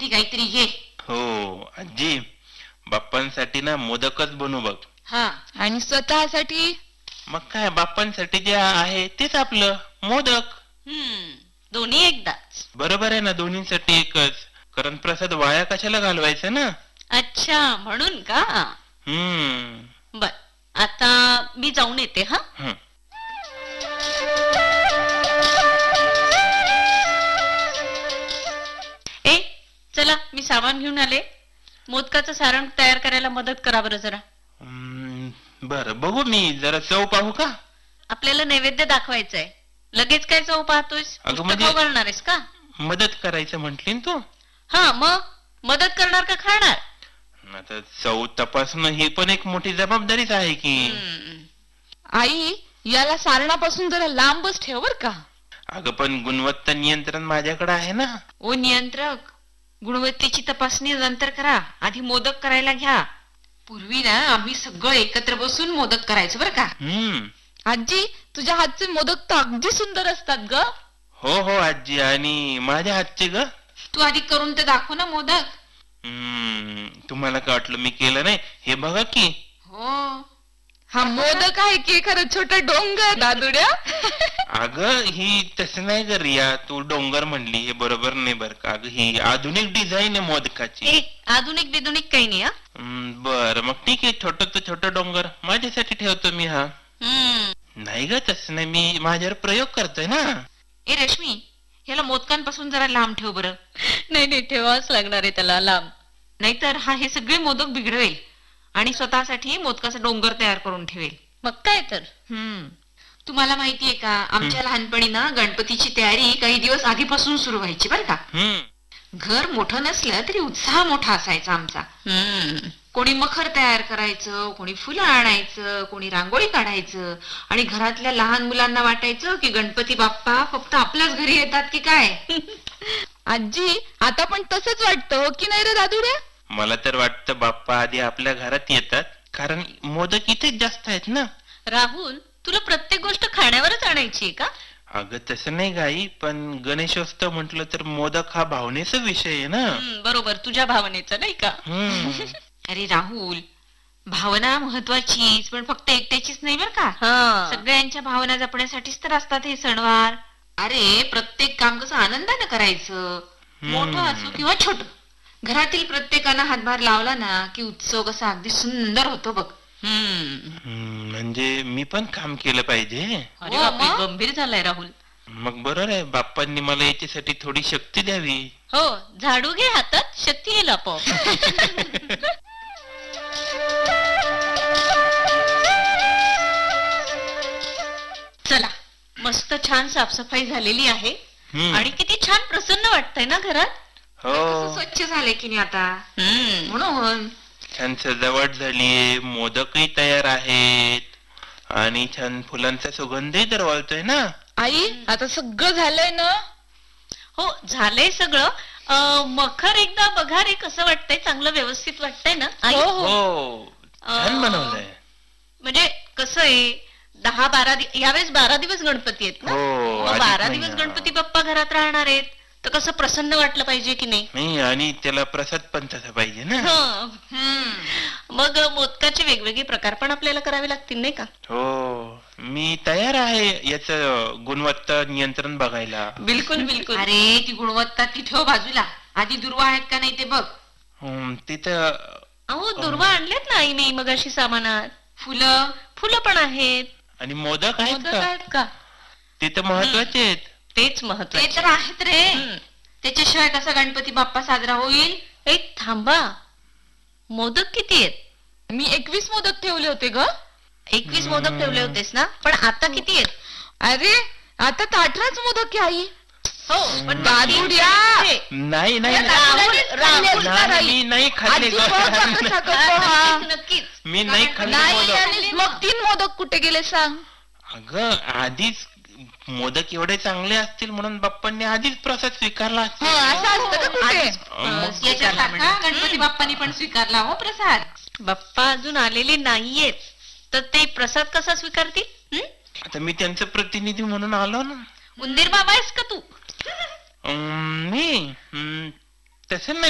काहीतरी घे. हो आजी, बाप्पांसाठी ना मोदकच बनवू बघ. हा, आणि स्वतःसाठी मग काय, बाप्पांसाठी जे आहे तेच आपलं मोदक. दोन्ही एकदाच. बरोबर आहे ना, दोन्हीसाठी एकच. कारण प्रसाद वाया कशाला घालवायचा ना. अच्छा, म्हणून का? बर, आता मी जाऊन येते. हा, ए चला, मी सामान घेऊन आले. मोदकाचं सारण तयार करायला मदत करा बरं जरा. बर, बघू, मी जरा चव पाहू का? आपल्याला नैवेद्य दाखवायचंय. लगेच काय चव पाहतोस? करणार आहेस का? मदत करायचं म्हटली ना तू. हा, मग मदत करणार का खाणार? आता चव तपासणं ही पण एक मोठी जबाबदारीच आहे की. आई, याला सारणापासून जरा लांबच ठेव बर का. अगं पण गुणवत्ता नियंत्रण माझ्याकडे आहे ना. ओ नियंत्रक, गुणवत्तेची तपासणी नंतर करा, आधी मोदक करायला घ्या. पूर्वी ना आम्ही सगळं एकत्र बसून मोदक करायचं बरं का. आजी, तुझ्या हातचे मोदक तर अगदी सुंदर असतात ग. हो हो आजी, आणि माझ्या हातचे ग. तू आधी करून तर दाखव ना मोदक. तुम्हाला काय वाटलं मी केलं नाही? हे बघा की. हो, हा मोदक आहे की खरं छोटा डोंगर दादुड्या. अगं ही तसं नाही ग रिया, तू डोंगर म्हणली हे बरोबर नाही बर का. अगं ही आधुनिक डिझाईन आहे मोदकाची. आधुनिक बिधुनिक काही नाही. बर, मग ठीक आहे, छोट डोंगर माझ्यासाठी ठेवतो मी. हा नाही ग, तसं नाही, मी माझ्यावर प्रयोग करतोय ना. ए रश्मी, ह्याला मोदकांपासून जरा लांब ठेव बरं. नाही, ठेवाच लागणार आहे त्याला लांब, नाहीतर हा हे सगळे मोदक बिघडवेल आणि स्वतःसाठी मोदकाचा डोंगर तयार करून ठेवेल. मग काय तर. तुम्हाला माहितीये का, आमच्या लहानपणी ना गणपतीची तयारी काही दिवस आधीपासून सुरू व्हायची बरं का. घर मोठं नसलं तरी उत्साह मोठा असायचा आमचा. कोणी मखर तयार करायचं, कोणी फुलं आणायचं, कोणी रांगोळी काढायचं, आणि घरातल्या लहान मुलांना वाटायचं की गणपती बाप्पा फक्त आपल्याच घरी येतात की काय. आजी, आता पण तसंच वाटतं की नाही रे दादुड्या? मला तर वाटतं बाप्पा आधी आपल्या घरात येतात, कारण मोदक इथेच जास्त आहेत ना. राहुल, तुला प्रत्येक गोष्ट खाण्यावरच आणायची आहे का? अगं तसं नाही गाई, पण गणेशोत्सव म्हटलं तर मोदक हा भावनेचा विषय आहे ना. बरोबर, तुझ्या भावनेचं नाही का. अरे राहुल, भावना महत्वाचीच, पण फक्त एकट्याचीच नाही बर का. सगळ्यांच्या भावना जपण्यासाठीच तर असतात हे सणवार. अरे प्रत्येक काम कसं आनंदाने करायचं, मोठं असो किंवा छोट. घरातील प्रत्येकानं हातभार लावला ना की उत्सव कसा अगदी सुंदर होतो बघ. म्हणजे मी पण काम केलं पाहिजे. गंभीर झालाय राहुल. मग बरोबर आहे, बाप्पांनी मला याच्यासाठी थोडी शक्ती द्यावी. हो, झाडू घे हातात, शक्ती येईल आपोआप. चला, मस्त छान साफसफाई झालेली आहे आणि किती छान प्रसन्न वाटतंय ना घरात. हो, स्वच्छ झालंय की नाही आता. म्हणून छान सजावट झालीये, मोदकही तयार आहेत आणि छान फुलांचा सुगंधही दरवळतोय ना. आई, आता सगळं झालंय ना? हो, झालंय सगळं. मखर एकदा बघा रे, कसं वाटतंय? चांगलं व्यवस्थित वाटतंय ना? हो, छान बनवलंय. म्हणजे कसं आहे, 10-12 यावेळेस 12 दिवस गणपती आहेत ना. 12 दिवस गणपती बाप्पा घरात राहणार आहेत, तर कसं प्रसन्न वाटलं पाहिजे की नाही. आणि त्याला प्रसाद पण तसा पाहिजे ना. मग मोदकाचे वेगवेगळे प्रकार पण आपल्याला करावे लागतील नाही का. हो, मी तयार आहे याच गुणवत्ता नियंत्रण बघायला. बिलकुल बिलकुल. अरे ती गुणवत्ता ती ठेव बाजूला, आधी दुर्वा आहेत का नाही ते बघ. तिथं अहो, दुर्वा आणलेत ना आई मी मगाशी सामानात. फुलं पण आहेत. आणि मोदक आहेत का? ते तर महत्वाचे आहेत. तेच महत्वाचे. ते तर आहेत रे, त्याच्याशिवाय कसा गणपती बाप्पा साजरा होईल. एक थांबा, मोदक किती आहेत? मी 21 मोदक ठेवले होते ग. 21 मोदक ठेवले होतेस ना, पण आता किती आहेत? अरे आता तर 18च मोदक आहे आई. हो, पण दादुड्या नाही नाही राहुल, नाही खाल्ले. नक्कीच मी नाही खाल्ले. मग 3 मोदक कुठे गेले सांग? अगं आधीच मोदक एवढे चांगले असतील म्हणून बाप्पांनी आधीच प्रसाद स्वीकारला. असं असतं का कुठे? गणपती बाप्पांनी पण स्वीकारला हो प्रसाद. बाप्पा अजून आलेले नाहीयेत, तर ते प्रसाद कसा स्वीकारतील? आता मी त्यांचं प्रतिनिधी म्हणून आलो ना. उंदीर बाबा आहेस का तू? मी तसं नाही.